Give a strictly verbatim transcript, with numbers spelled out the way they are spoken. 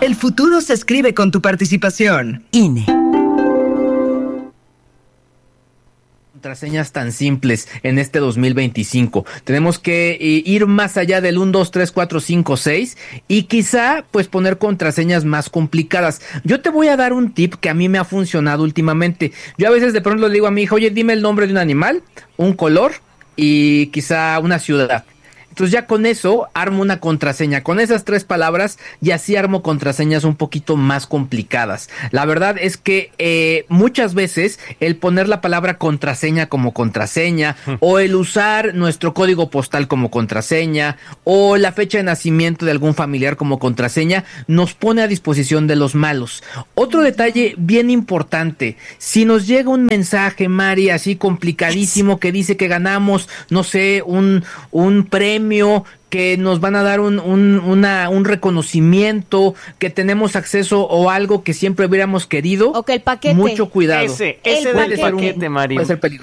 El futuro se escribe con tu participación. I N E. Contraseñas tan simples en este dos mil veinticinco. Tenemos que eh, ir más allá del uno, dos, tres, cuatro, cinco, seis y quizá pues poner contraseñas más complicadas. Yo te voy a dar un tip que a mí me ha funcionado últimamente. Yo a veces de pronto le digo a mi hija, oye, dime el nombre de un animal, un color y quizá una ciudad. Entonces ya con eso armo una contraseña, con esas tres palabras, y así armo contraseñas un poquito más complicadas. La verdad es que eh, muchas veces el poner la palabra contraseña como contraseña, o el usar nuestro código postal como contraseña, o la fecha de nacimiento de algún familiar como contraseña, nos pone a disposición de los malos. Otro detalle bien importante, si nos llega un mensaje, Mari, así complicadísimo, que dice que ganamos, no sé, un, un premio, que nos van a dar un, un, una, un reconocimiento, que tenemos acceso o algo que siempre hubiéramos querido, o que el paquete, mucho cuidado. Ese, ese el del paquete, paquete, Mari. Puede ser peligroso.